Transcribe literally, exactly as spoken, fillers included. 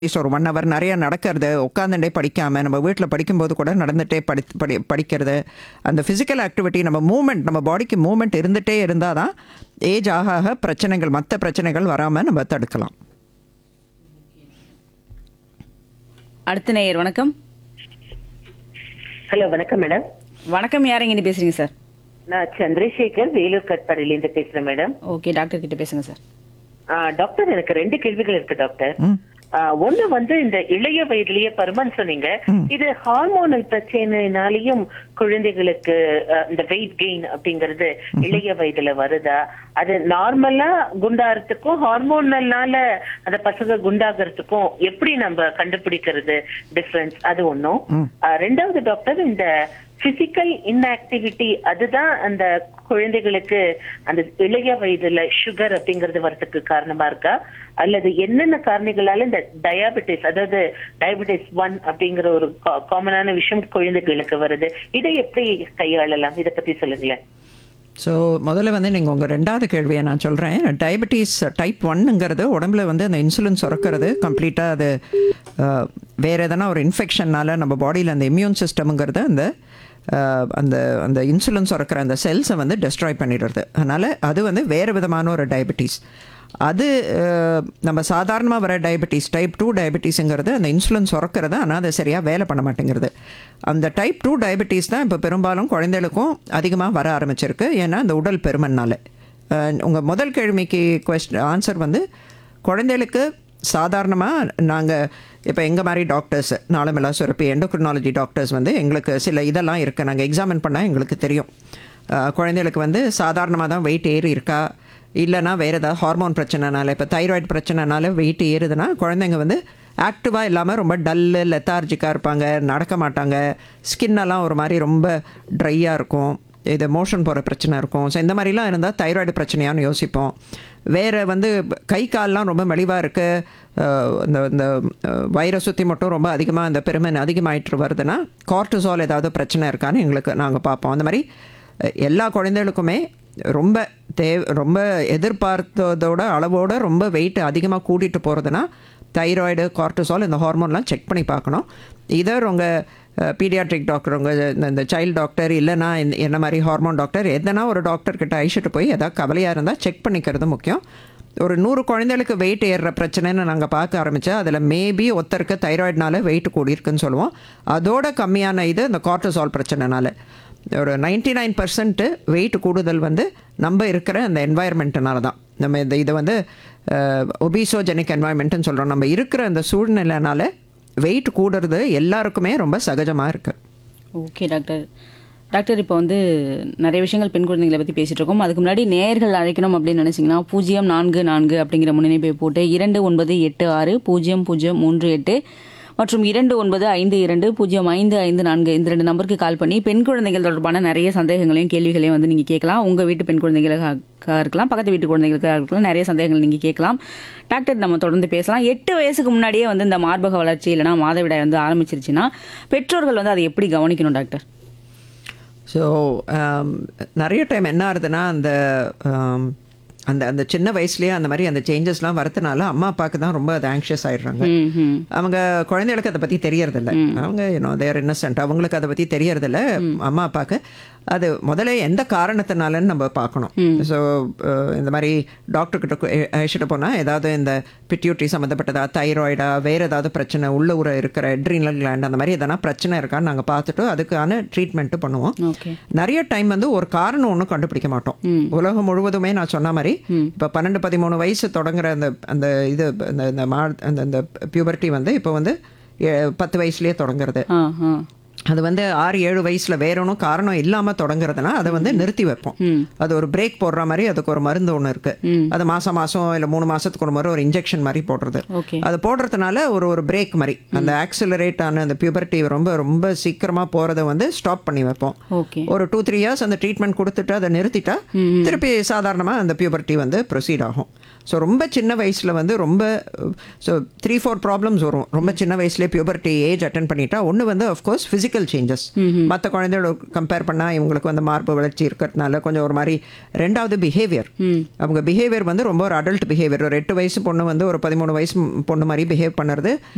At least ஒரு one hour நிறைய நடக்கிறது, உட்காந்துட்டே படிக்காமல் நம்ம வீட்டில் படிக்கும்போது கூட நடந்துகிட்டே படி படி படிக்கிறது, அந்த ஃபிசிக்கல் ஆக்டிவிட்டி, நம்ம மூமெண்ட், நம்ம பாடிக்கு மூமெண்ட் இருந்துகிட்டே இருந்தால் தான் ஏஜ் ஆக ஆக பிரச்சனைகள், மற்ற பிரச்சனைகள் வராமல் நம்ம தடுக்கலாம். அடுத்த நேயர் வணக்கம். ஹலோ, வணக்கம் மேடம். வணக்கம், யாருங்க இங்க பேசுறீங்க சார்? நான் சந்திரசேகர், வேலூர் கட்பாடியில இருந்து பேசுறேன் மேடம். ஓகே, டாக்டர் கிட்ட பேசுங்க சார். ஆ, டாக்டர், எனக்கு ரெண்டு கேள்விகள் இருக்கு டாக்டர். ஆ, ஒண்ணு வந்து இந்த இளைய வயதிலேயே பருமன் சொன்னீங்க, இது ஹார்மோனல் பிரச்சனைனாலையும் குழந்தைகளுக்கு ஆ, இந்த வெயிட் கெயின் அப்படிங்கறது இளைய வயதுல வருதா? அது நார்மலா குண்டாகிறதுக்கும் ஹார்மோனல்னால அந்த பசங்க குண்டாகிறதுக்கும் எப்படி நம்ம கண்டுபிடிக்கிறது டிஃபரன்ஸ்? அது ஒண்ணும். ஆ, ரெண்டாவது டாக்டர், இந்த பிசிக்கல் இன்ஆக்டிவிட்டி அதுதான் அந்த குழந்தைகளுக்கு அந்த இளைய வயதுல சுகர் அப்படிங்கறது வரதுக்கு காரணமா இருக்கா, அல்லது என்னென்ன காரணிகளால இந்த டயாபெட்டிஸ், அதாவது டயபெட்டிஸ் ஒன் அப்படிங்கிற ஒரு காமனான விஷயம் குழந்தைகளுக்கு வருது, இதை எப்படி கையாளலாம்? இதை பத்தி சொல்லுங்களேன். ஸோ முதல்ல வந்து நீங்கள் உங்கள் ரெண்டாவது கேள்வியை நான் சொல்கிறேன். டயபெட்டிஸ் டைப் ஒன்னுங்கிறது உடம்புல வந்து அந்த இன்சுலின் சுரக்கிறது கம்ப்ளீட்டாக அது வேறு எதனா ஒரு இன்ஃபெக்ஷனால் நம்ம பாடியில் அந்த இம்யூன் சிஸ்டமுங்கிறது அந்த அந்த அந்த இன்சுலின் சுரக்கிற அந்த செல்ஸை வந்து டெஸ்ட்ராய் பண்ணிடுறது. அதனால் அது வந்து வேறு விதமான ஒரு டயபெட்டிஸ். அது நம்ம சாதாரணமாக வர டயபெட்டிஸ், டைப் டூ டயபெட்டிஸுங்கிறது அந்த இன்சுலின் சுரக்கிறது, ஆனால் அது சரியாக வேலை பண்ண மாட்டேங்கிறது. அந்த டைப் டூ டயபெட்டிஸ் தான் இப்போ பெரும்பாலும் குழந்தைகளுக்கும் அதிகமாக வர ஆரம்பிச்சிருக்கு. ஏன்னா அந்த உடல் பெருமன்னால. உங்கள் முதல் கேள்விக்கு கொஸ்டின் ஆன்சர் வந்து, குழந்தைகளுக்கு சாதாரணமாக நாங்கள் இப்போ எங்கள் மாதிரி டாக்டர்ஸ், நாளமில்லா சுரப்பி எண்டோக்ரினாலஜி டாக்டர்ஸ் வந்து எங்களுக்கு சில இதெல்லாம் இருக்குது, நாங்கள் எக்ஸாமின் பண்ணால் எங்களுக்கு தெரியும் குழந்தைகளுக்கு வந்து சாதாரணமாக தான் வெயிட் ஏறி இருக்கா, இல்லைனா வேறு ஏதாவது ஹார்மோன் பிரச்சனைனால, இப்போ தைராய்டு பிரச்சனைனால வெயிட் ஏறுதுன்னா குழந்தைங்க வந்து ஆக்டிவாக இல்லாமல் ரொம்ப டல்லு லெத்தார்ஜிக்காக இருப்பாங்க, நடக்க மாட்டாங்க, ஸ்கின்னெல்லாம் ஒரு மாதிரி ரொம்ப ட்ரையாக இருக்கும், இது மோஷன் போகிற பிரச்சனை இருக்கும். ஸோ இந்த மாதிரிலாம் இருந்தால் தைராய்டு பிரச்சனையான்னு யோசிப்போம். வேறு வந்து கை கால்லாம் ரொம்ப மெலிவாக இருக்குது, இந்த இந்த வயிறை சுற்றி மட்டும் ரொம்ப அதிகமாக இந்த பெருமை அதிகமாகிட்டு வருதுன்னா கார்டிசால் ஏதாவது பிரச்சனை இருக்கான்னு எங்களுக்கு நாங்கள் பார்ப்போம். அந்த மாதிரி எல்லா குழந்தைகளுக்குமே ரொம்ப தேவ ரொம்ப எதிர்பார்த்ததோட அளவோட ரொம்ப வெயிட் அதிகமாக கூட்டிகிட்டு போகிறதுனா தைராய்டு, கார்டிசால், இந்த ஹார்மோன்லாம் செக் பண்ணி பார்க்கணும். இதர் உங்கள் பீடியாட்ரிக் டாக்டர், உங்கள் இந்த சைல்டு டாக்டர், இல்லைனா என்ன மாதிரி ஹார்மோன் டாக்டர், எதனா ஒரு டாக்டர்கிட்ட அழைச்சிட்டு போய் எதாவது கவலையாக இருந்தால் செக் பண்ணிக்கிறது முக்கியம். ஒரு நூறு குழந்தைகளுக்கு வெயிட் ஏறுற பிரச்சனைன்னு நாங்கள் பார்க்க ஆரம்பித்தா அதில் மேபி ஒருத்தருக்கு தைராய்டுனால வெயிட் கூடியிருக்குன்னு சொல்லுவோம். அதோட கம்மியான இது இந்த கார்டிசால் பிரச்சனைனால. ஒரு நைன்டி நைன் பர்சன்ட்டு வெயிட் கூடுதல் வந்து நம்ம இருக்கிற அந்த என்வாயர்மெண்ட்டுனால தான். நம்ம இந்த இதை வந்து ஒபிசோஜெனிக் என்வாயர்மெண்ட்டுன்னு சொல்கிறோம். நம்ம இருக்கிற அந்த சூழ்நிலைனால வெயிட் கூடுறது எல்லாருக்குமே ரொம்ப சகஜமாக இருக்குது. Okay doctor. டாக்டர், இப்போ வந்து நிறைய விஷயங்கள் பெண் குழந்தைகளை பற்றி பேசிகிட்டு இருக்கோம். அதுக்கு முன்னாடி நேயர்கள் அழைக்கணும் அப்படின்னு நினச்சிங்கன்னா பூஜ்ஜியம் நான்கு நான்கு அப்படிங்கிற முன்னிணைப்பை போட்டு இரண்டு ஒன்பது எட்டு ஆறு பூஜ்ஜியம் பூஜ்ஜியம் மூன்று எட்டு மற்றும் இரண்டு ஒன்பது ஐந்து இரண்டு பூஜ்ஜியம் ஐந்து ஐந்து நான்கு இந்த ரெண்டு நம்பருக்கு கால் பண்ணி பெண் குழந்தைகள் தொடர்பான நிறைய சந்தேகங்களையும் கேள்விகளையும் வந்து நீங்கள் கேட்கலாம். உங்கள் வீட்டு பெண் குழந்தைகளுக்காக இருக்கலாம், பக்கத்து வீட்டு குழந்தைகளுக்காக இருக்கலாம், நிறைய சந்தேகங்கள் நீங்கள் கேட்கலாம். டாக்டர், நம்ம தொடர்ந்து பேசலாம். எட்டு வயசுக்கு முன்னாடியே வந்து இந்த மார்பக வளர்ச்சி இல்லைனா மாதவிடாய் வந்து ஆரம்பிச்சிருச்சுன்னா பெற்றோர்கள் வந்து அதை எப்படி கவனிக்கணும் டாக்டர்? ஸோ நிறைய டைம் என்ன ஆகுதுன்னா அந்த அந்த அந்த சின்ன வயசுலேயே அந்த மாதிரி அந்த சேஞ்சஸ்லாம் வரதுனால அம்மா அப்பாவுக்கு தான் ரொம்ப அது ஆங்ஷியஸ் ஆகிடுறாங்க. அவங்க குழந்தைகளுக்கு அதை பற்றி தெரியறதில்ல, அவங்க யூனோ தேர் இன்னசென்ட், அவங்களுக்கு அதை பற்றி தெரியறதில்ல. அம்மா அப்பாவுக்கு அது முதல்ல எந்த காரணத்தினாலன்னு நம்ம பார்க்கணும். ஸோ இந்த மாதிரி டாக்டர்கிட்ட அழைச்சிட்டு போனால் ஏதாவது இந்த பிட்யூட்ரி சம்மந்தப்பட்டதா, தைராய்டா, வேறு ஏதாவது பிரச்சனை, உள்ள ஊற இருக்கிற எட்ரினல் கிளாண்ட் அந்த மாதிரி எதனா பிரச்சனை இருக்கான்னு நாங்கள் பார்த்துட்டு அதுக்கான ட்ரீட்மெண்ட்டு பண்ணுவோம். நிறைய டைம் வந்து ஒரு காரணம் ஒன்றும் கண்டுபிடிக்க மாட்டோம். உலகம் முழுவதுமே நான் சொன்ன மாதிரி இப்போ பன்னெண்டு பதிமூணு வயசு தொடங்குற அந்த அந்த இது இந்த மா அந்த அந்த பியூபர்ட்டி வந்து இப்போ வந்து பத்து வயசுலேயே தொடங்குறது. அது வந்து ஆறு ஏழு வயசில் வேற ஒன்றும் காரணம் இல்லாமல் தொடங்குறதுனா அதை வந்து நிறுத்தி வைப்போம். அது ஒரு பிரேக் போடுற மாதிரி அதுக்கு ஒரு மருந்து ஒன்று இருக்குது. அது மாதம் மாதம் இல்லை மூணு மாதத்துக்கு ஒரு முறை ஒரு இன்ஜெக்ஷன் மாதிரி போடுறது. அது போடுறதுனால ஒரு ஒரு பிரேக் மாதிரி அந்த ஆக்சிலரேட் ஆன அந்த பியூபர்ட்டி ரொம்ப ரொம்ப சீக்கிரமாக போகிறத வந்து ஸ்டாப் பண்ணி வைப்போம். ஒரு டூ த்ரீ இயர்ஸ் அந்த ட்ரீட்மெண்ட் கொடுத்துட்டு அதை நிறுத்திட்டா திருப்பி சாதாரணமாக அந்த பியூபர்ட்டி வந்து ப்ரொசீட் ஆகும். ஸோ ரொம்ப சின்ன வயசில் வந்து ரொம்ப ஸோ த்ரீ ஃபோர் ப்ராப்ளம்ஸ் வரும் ரொம்ப சின்ன வயசுலேயே பியூபர்ட்டி ஏஜ் அட்டன் பண்ணிட்டா. ஒன்று வந்து அஃப்கோர்ஸ் ஃபிசிக்கல் சேஞ்சஸ், மற்ற குழந்தையோட கம்பேர் பண்ணால் இவங்களுக்கு வந்து மார்பு வளர்ச்சி இருக்கிறதுனால கொஞ்சம் ஒரு மாதிரி. ரெண்டாவது பிஹேவியர், அவங்க பிஹேவியர் வந்து ரொம்ப ஒரு அடல்ட் பிஹேவியர். ஒரு எட்டு வயசு பொண்ணு வந்து ஒரு பதிமூணு வயசு பொண்ணு மாதிரி பிஹேவ் பண்ணுறது